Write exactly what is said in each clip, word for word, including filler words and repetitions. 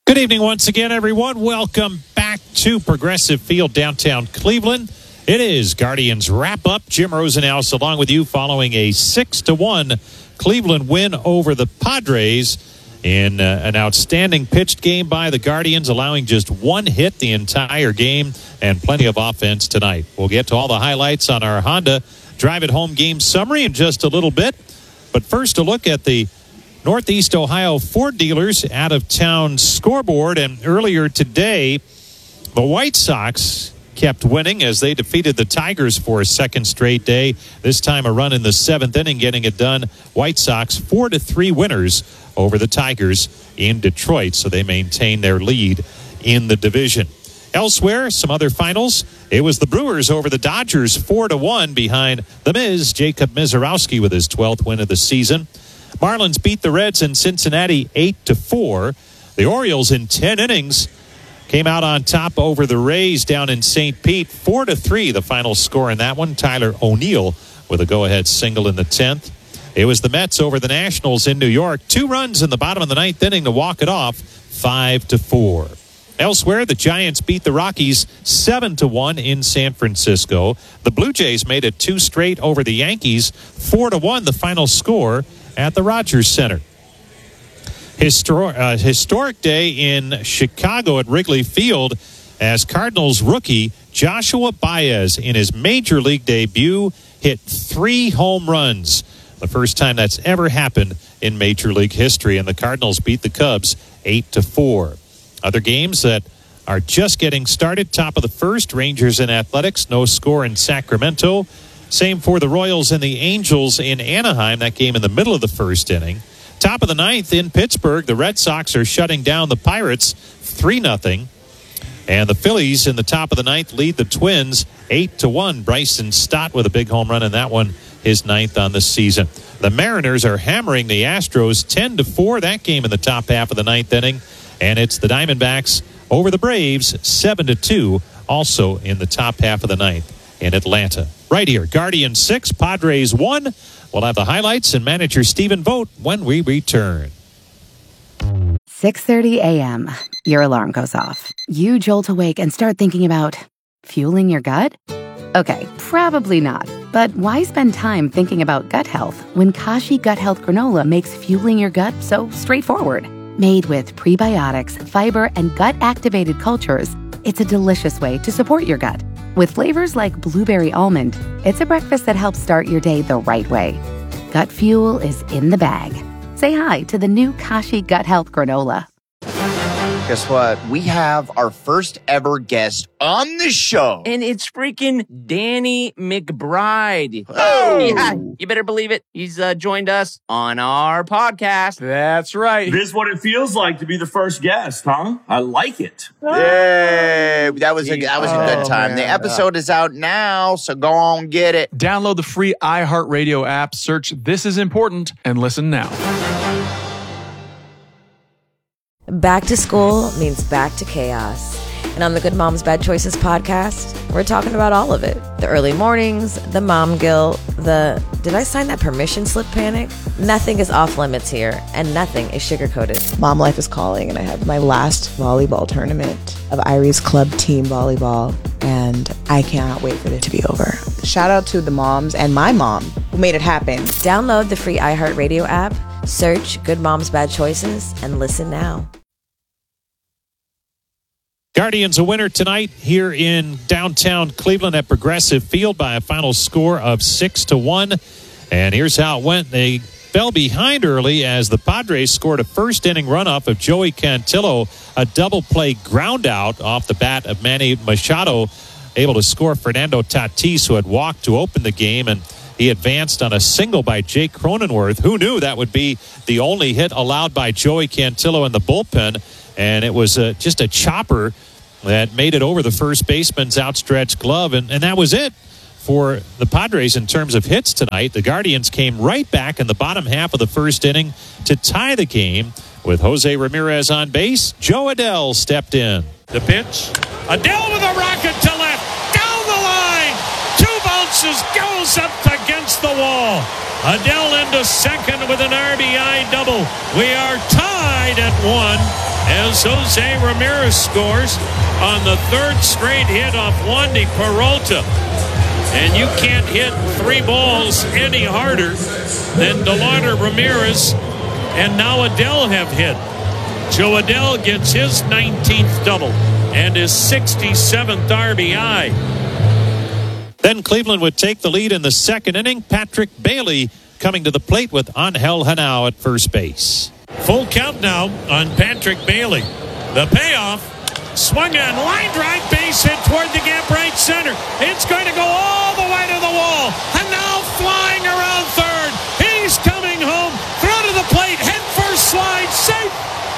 Good evening once again, everyone. Welcome back to Progressive Field, downtown Cleveland. It is Guardians wrap-up. Jim Rosenhaus along with you following a six to one Cleveland win over the Padres in uh, an outstanding pitched game by the Guardians, allowing just one hit the entire game and plenty of offense tonight. We'll get to all the highlights on our Honda Drive It Home game summary in just a little bit. But first, a look at the Northeast Ohio Ford dealers out-of-town scoreboard. And earlier today, the White Sox kept winning as they defeated the Tigers for a second straight day. This time a run in the seventh inning, getting it done. White Sox four to three winners over the Tigers in Detroit, so they maintain their lead in the division. Elsewhere, some other finals. It was the Brewers over the Dodgers four to one behind the Miz, Jacob Misiorowski, with his twelfth win of the season. Marlins beat the Reds in Cincinnati eight to four. The Orioles in ten innings came out on top over the Rays down in Saint Pete, four to three, the final score in that one. Tyler O'Neill with a go-ahead single in the tenth. It was the Mets over the Nationals in New York. Two runs in the bottom of the ninth inning to walk it off, five to four. Elsewhere, the Giants beat the Rockies seven to one in San Francisco. The Blue Jays made it two straight over the Yankees, four to one, the final score at the Rogers Center. Histor- uh, historic day in Chicago at Wrigley Field as Cardinals rookie Joshua Baez, in his major league debut, hit three home runs. The first time that's ever happened in Major League history, and the Cardinals beat the Cubs eight to four. Other games that are just getting started. Top of the first, Rangers and Athletics, no score in Sacramento. Same for the Royals and the Angels in Anaheim, that game in the middle of the first inning. Top of the ninth in Pittsburgh, the Red Sox are shutting down the Pirates three nothing. And the Phillies in the top of the ninth lead the Twins eight to one. Bryson Stott with a big home run in that one, his ninth on the season. The Mariners are hammering the Astros ten to four, that game in the top half of the ninth inning. And it's the Diamondbacks over the Braves seven to two, also in the top half of the ninth in Atlanta. Right here, Guardians six, Padres one. We'll have the highlights and manager Stephen Vogt when we return. six thirty a.m. Your alarm goes off. You jolt awake and start thinking about fueling your gut? Okay, probably not. But why spend time thinking about gut health when Kashi Gut Health Granola makes fueling your gut so straightforward? Made with prebiotics, fiber, and gut-activated cultures, it's a delicious way to support your gut. With flavors like blueberry almond, it's a breakfast that helps start your day the right way. Gut fuel is in the bag. Say hi to the new Kashi Gut Health Granola. Guess what? We have our first ever guest on the show. And it's freaking Danny McBride. Oh! Yeah, you better believe it. He's uh, joined us on our podcast. That's right. This is what it feels like to be the first guest, huh? I like it. Yay! That was a that was a good Oh, time. man. The episode is out now, so go on get it. Download the free iHeartRadio app, search This Is Important, and listen now. Back to school means back to chaos. And on the Good Moms Bad Choices podcast, we're talking about all of it. The early mornings, the mom guilt, the did I sign that permission slip panic? Nothing is off limits here, and nothing is sugar-coated. Mom life is calling, and I have my last volleyball tournament of Irie's club team volleyball, and I cannot wait for it to be over. Shout out to the moms and my mom who made it happen. Download the free iHeartRadio app, search Good Moms Bad Choices, and listen now. Guardians a winner tonight here in downtown Cleveland at Progressive Field by a final score of six to one. And here's how it went. They fell behind early as the Padres scored a first inning runoff of Joey Cantillo, a double play ground out off the bat of Manny Machado, able to score Fernando Tatis, who had walked to open the game, and he advanced on a single by Jake Cronenworth. Who knew that would be the only hit allowed by Joey Cantillo in the bullpen? And it was uh, just a chopper that made it over the first baseman's outstretched glove. And, and that was it for the Padres in terms of hits tonight. The Guardians came right back in the bottom half of the first inning to tie the game with Jose Ramirez on base. Joe Adell stepped in. The pitch. Adell with a rocket to left. Down the line. Two bounces. Goes up against the wall. Adell into second with an R B I double. We are tied at one. as Jose Ramirez scores on the third straight hit off Wandy Peralta. And you can't hit three balls any harder than Delauder Ramirez and now Adell have hit. Joe Adell gets his nineteenth double and his sixty-seventh R B I. Then Cleveland would take the lead in the second inning. Patrick Bailey coming to the plate with Angel Henao at first base. Full count now on Patrick Bailey. The payoff, swung on, line drive, base hit toward the gap right center. It's going to go all the way to the wall. Henao flying around third. He's coming home. Throw to the plate, head first slide, safe.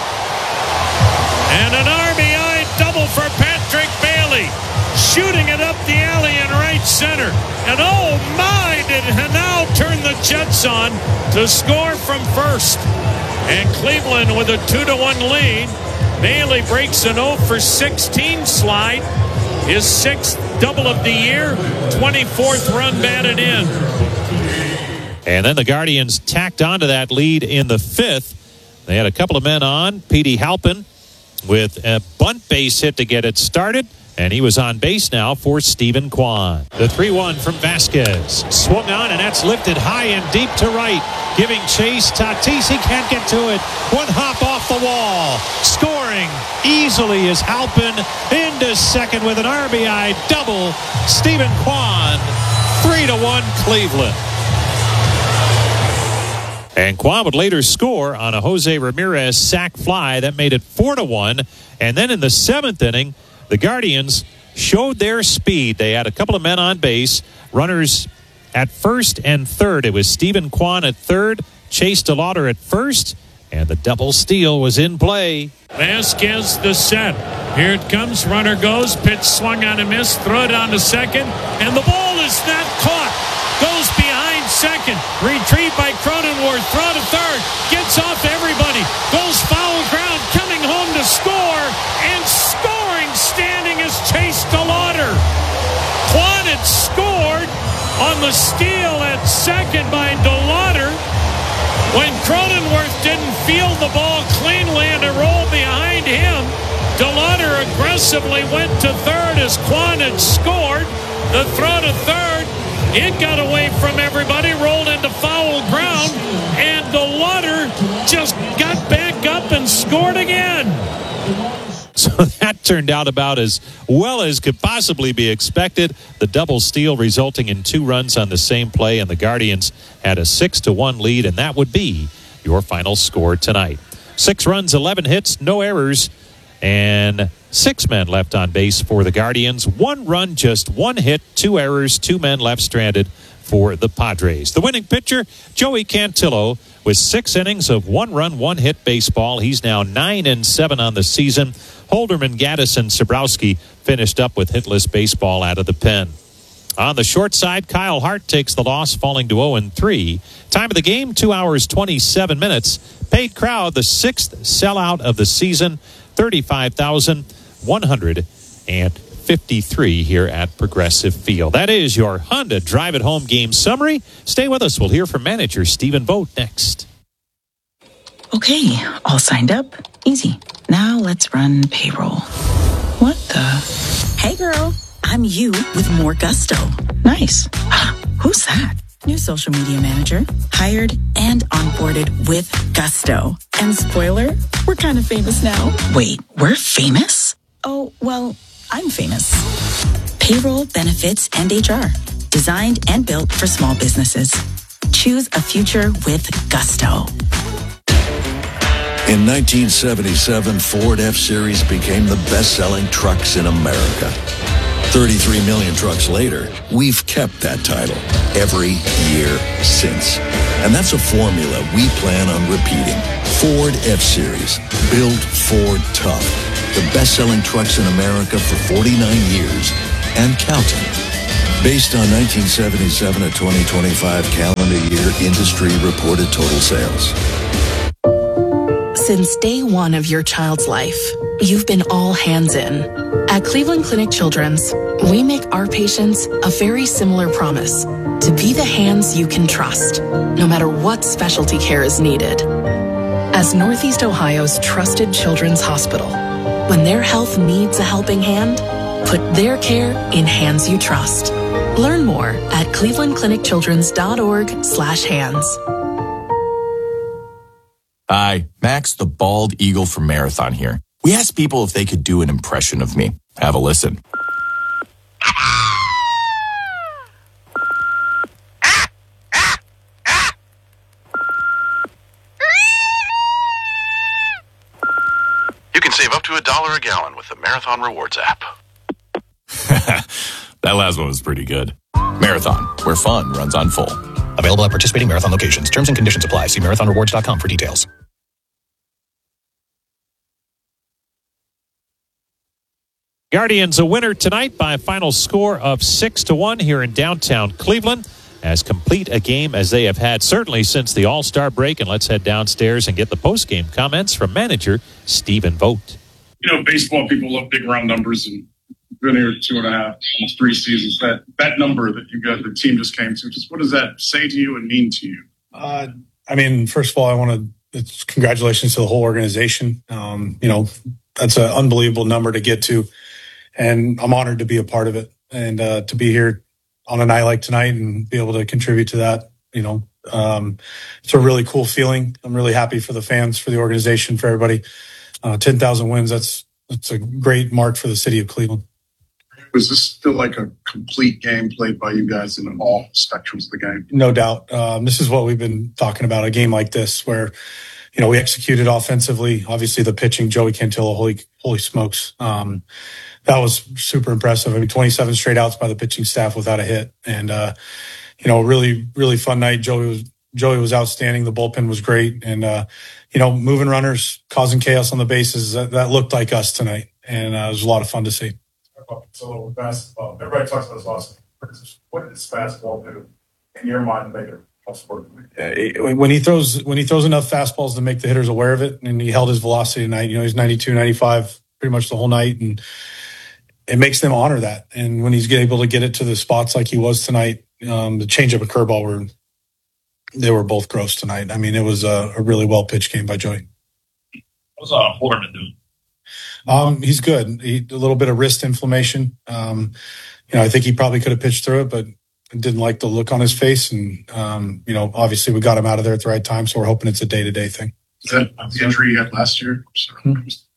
And an R B I double for Patrick Bailey. Shooting it up the alley in right center. And oh my, did Henao turn the Jets on to score from first. And Cleveland with a two to one lead. Bailey breaks an oh for sixteen slide. His sixth double of the year. twenty-fourth run batted in. And then the Guardians tacked onto that lead in the fifth. They had a couple of men on. Petey Halpin with a bunt base hit to get it started. And he was on base now for Stephen Kwan. The three one from Vasquez. Swung on, and that's lifted high and deep to right. Giving chase. Tatis, he can't get to it. One hop off the wall. Scoring easily is Halpin into second with an R B I double. Stephen Kwan, three to one Cleveland. And Kwan would later score on a Jose Ramirez sac fly. That made it four to one. And then in the seventh inning, the Guardians showed their speed. They had a couple of men on base, runners at first and third. It was Stephen Kwan at third, Chase DeLauder at first, and the double steal was in play. Vasquez the set. Here it comes. Runner goes. Pitch swung on a miss. Throw it on to second, and the ball is not caught. Goes behind second. Retrieved by Cronenworth. Throw to third. Gets off everybody. Goes foul ground. Coming home to score, and score. Standing is Chase DeLauder. Kwan had scored on the steal at second by DeLauder when Cronenworth didn't field the ball cleanly and it rolled behind him. DeLauder aggressively went to third as Kwan had scored. The throw to third, it got away from everybody, rolled into foul ground, and DeLauder just got back up and scored again. So that turned out about as well as could possibly be expected. The double steal resulting in two runs on the same play, and the Guardians had a six to one lead, and that would be your final score tonight. Six runs, eleven hits, no errors, and six men left on base for the Guardians. One run, just one hit, two errors, two men left stranded for the Padres. The winning pitcher, Joey Cantillo, with six innings of one run, one hit baseball. He's now nine and seven on the season. Holderman, Gaddis, and Sobrowski finished up with hitless baseball out of the pen. On the short side, Kyle Hart takes the loss, falling to oh and three. Time of the game, two hours, twenty-seven minutes. Paid crowd, the sixth sellout of the season, thirty-five thousand one hundred fifty-three here at Progressive Field. That is your Honda Drive It Home game summary. Stay with us. We'll hear from manager Stephen Vogt next. Okay, all signed up. Easy. Now let's run payroll. What the? Hey girl, I'm you with more gusto. Nice. Who's that? New social media manager. Hired and onboarded with gusto. And spoiler, we're kind of famous now. Wait, we're famous? Oh, well, I'm famous. Payroll, benefits, and H R. Designed and built for small businesses. Choose a future with gusto. In nineteen seventy-seven, Ford F-Series became the best-selling trucks in America. thirty-three million trucks later, we've kept that title every year since. And that's a formula we plan on repeating. Ford F-Series. Build Ford tough. The best-selling trucks in America for forty-nine years and counting. Based on nineteen seventy-seven to twenty twenty-five calendar year industry reported total sales. Since day one of your child's life, you've been all hands in. At Cleveland Clinic Children's, we make our patients a very similar promise to be the hands you can trust, no matter what specialty care is needed. As Northeast Ohio's trusted children's hospital, when their health needs a helping hand, put their care in hands you trust. Learn more at cleveland clinic children's dot org slash hands. Hi, Max the Bald Eagle from Marathon here. We asked people if they could do an impression of me. Have a listen. You can save up to a dollar a gallon with the Marathon Rewards app. That last one was pretty good. Marathon, where fun runs on full. Available at participating Marathon locations. Terms and conditions apply. See marathon rewards dot com for details. Guardians a winner tonight by a final score of six to one here in downtown Cleveland. As complete a game as they have had certainly since the All-Star break. And let's head downstairs and get the post-game comments from manager Stephen Vogt. You know, baseball people love big round numbers, and been here two and a half, almost three seasons. That that number that you guys, the team just came to, just what does that say to you and mean to you? Uh, I mean, first of all, I want to it's congratulations to the whole organization. Um, you know, that's an unbelievable number to get to, and I'm honored to be a part of it and uh, to be here on a night like tonight and be able to contribute to that. You know, um, it's a really cool feeling. I'm really happy for the fans, for the organization, for everybody. Uh, ten thousand wins. That's that's a great mark for the city of Cleveland. Was this still like a complete game played by you guys in all spectrums of the game? No doubt. Um, this is what we've been talking about, a game like this where, you know, we executed offensively. Obviously, the pitching, Joey Cantillo, holy, holy smokes. Um, that was super impressive. I mean, twenty-seven straight outs by the pitching staff without a hit. And, uh, you know, really, really fun night. Joey was, Joey was outstanding. The bullpen was great. And, uh, you know, moving runners, causing chaos on the bases, that, that looked like us tonight. And uh, it was a lot of fun to see. So basketball, everybody talks about this awesome. What does basketball do in your mind to make it a sport? Uh, when he throws when he throws enough fastballs to make the hitters aware of it, and he held his velocity tonight. You know, he's ninety-two, ninety-five pretty much the whole night, and it makes them honor that. And when he's able to get it to the spots like he was tonight, um, the change up a curveball were they were both gross tonight. I mean, it was a, a really well pitched game by Joey. What was uh, Horman doing? Um, he's good. He, a little bit of wrist inflammation. Um, you know, I think he probably could have pitched through it, but didn't like the look on his face. And, um, you know, obviously we got him out of there at the right time. So we're hoping it's a day-to-day thing. Is that the injury he had last year? Hmm.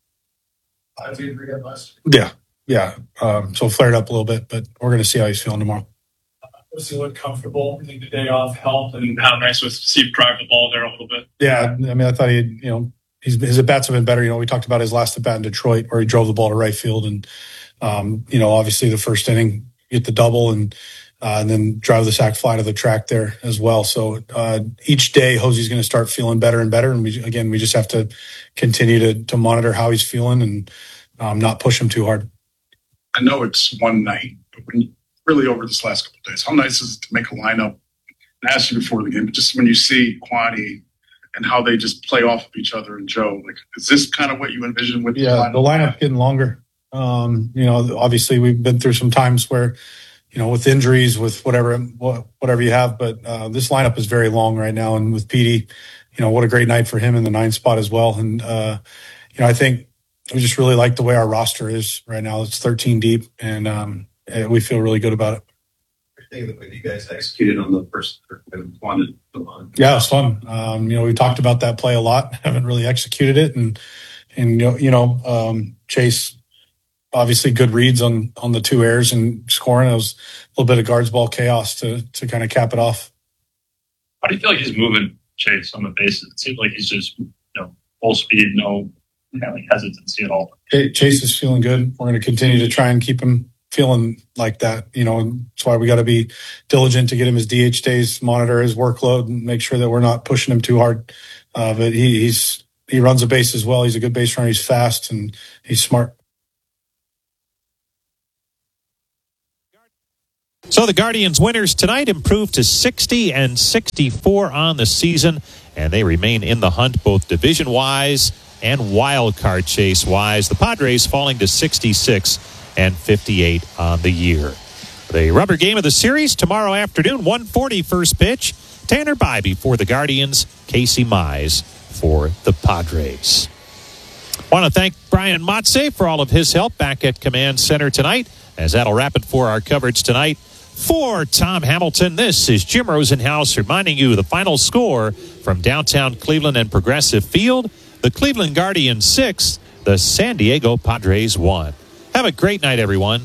Uh, the injury he had last year? Yeah. Yeah. Um, so flared up a little bit, but we're going to see how he's feeling tomorrow. Does he look comfortable? I think the day off helped, and how nice was to see him drive the ball there a little bit. Yeah. I mean, I thought he had, you know, He's, his at-bats have been better. You know, we talked about his last at-bat in Detroit where he drove the ball to right field. And, um, you know, obviously the first inning, get the double and uh, and then drive the sac fly to the track there as well. So uh, each day, Hosey's going to start feeling better and better. And, we again, we just have to continue to to monitor how he's feeling and um, not push him too hard. I know it's one night, but when you, really over this last couple of days, how nice is it to make a lineup? I asked you before the game, but just when you see Kwani and how they just play off of each other and Joe, like, is this kind of what you envision with yeah, the lineup? The lineup getting longer. Um, you know, obviously we've been through some times where, you know, with injuries, with whatever, whatever you have, but uh, this lineup is very long right now. And with Petey, you know, what a great night for him in the nine spot as well. And, uh, you know, I think we just really like the way our roster is right now. It's thirteen deep and um, we feel really good about it. The way you guys executed on the first one. Yeah, it was fun. Um, you know, we talked about that play a lot. Haven't really executed it, and and you know, um, Chase obviously good reads on on the two errors and scoring. It was a little bit of guards ball chaos to to kind of cap it off. How do you feel like he's moving Chase on the bases? It seems like he's just, you know, full speed, no kind of like hesitancy at all. Chase is feeling good. We're going to continue to try and keep him feeling like that, you know, and that's why we got to be diligent to get him his D H days, monitor his workload, and make sure that we're not pushing him too hard. Uh, but he, he's he runs a base as well. He's a good base runner. He's fast and he's smart. So the Guardians winners tonight improved to sixty and sixty-four on the season, and they remain in the hunt both division-wise and wild card chase-wise. The Padres falling to sixty-six and fifty-eight on the year. The rubber game of the series tomorrow afternoon, one forty first pitch. Tanner Bybee for the Guardians, Casey Mize for the Padres. Want to thank Brian Motze for all of his help back at Command Center tonight, as that'll wrap it for our coverage tonight. For Tom Hamilton, this is Jim Rosenhaus reminding you the final score from downtown Cleveland and Progressive Field. The Cleveland Guardians six, the San Diego Padres one. Have a great night, everyone.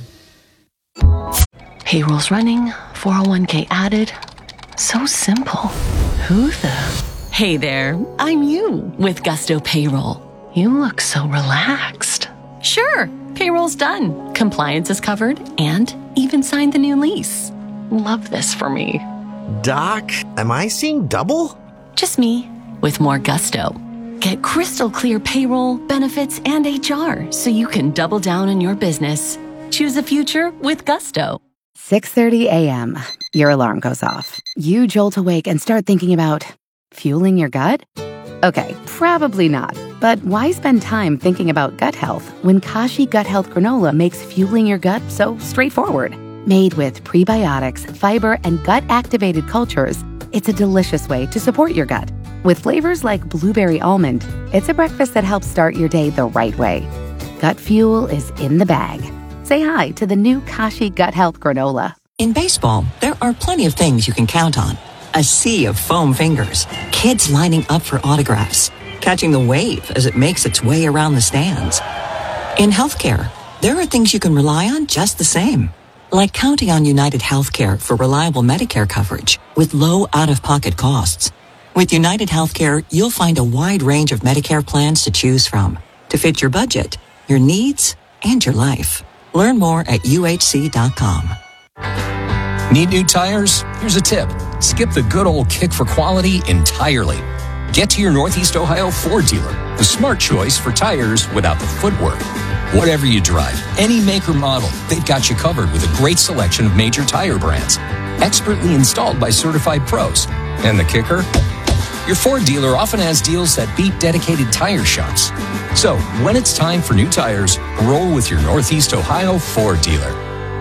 Payroll's running, four oh one k added. So simple. Who the? Hey there, I'm you with Gusto Payroll. You look so relaxed. Sure, payroll's done. Compliance is covered and even signed the new lease. Love this for me. Doc, am I seeing double? Just me with more Gusto. Get crystal clear payroll, benefits, and H R so you can double down on your business. Choose a future with Gusto. six thirty a.m. Your alarm goes off. You jolt awake and start thinking about fueling your gut? Okay, probably not. But why spend time thinking about gut health when Kashi Gut Health Granola makes fueling your gut so straightforward? Made with prebiotics, fiber, and gut-activated cultures, it's a delicious way to support your gut. With flavors like blueberry almond, it's a breakfast that helps start your day the right way. Gut fuel is in the bag. Say hi to the new Kashi Gut Health Granola. In baseball, there are plenty of things you can count on. A sea of foam fingers, kids lining up for autographs, catching the wave as it makes its way around the stands. In healthcare, there are things you can rely on just the same, like counting on United Healthcare for reliable Medicare coverage with low out-of-pocket costs. With United Healthcare, you'll find a wide range of Medicare plans to choose from to fit your budget, your needs, and your life. Learn more at U H C dot com. Need new tires? Here's a tip. Skip the good old kick for quality entirely. Get to your Northeast Ohio Ford dealer, the smart choice for tires without the footwork. Whatever you drive, any make or model, they've got you covered with a great selection of major tire brands, expertly installed by certified pros. And the kicker? Your Ford dealer often has deals that beat dedicated tire shops. So, when it's time for new tires, roll with your Northeast Ohio Ford dealer.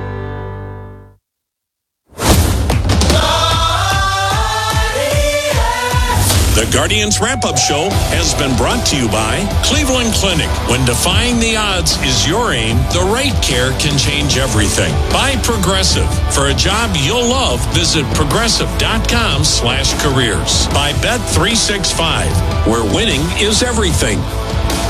The Guardians Wrap-Up Show has been brought to you by Cleveland Clinic. When defying the odds is your aim, the right care can change everything. By Progressive. For a job you'll love, visit progressive.com slash careers. By Bet three sixty-five, where winning is everything.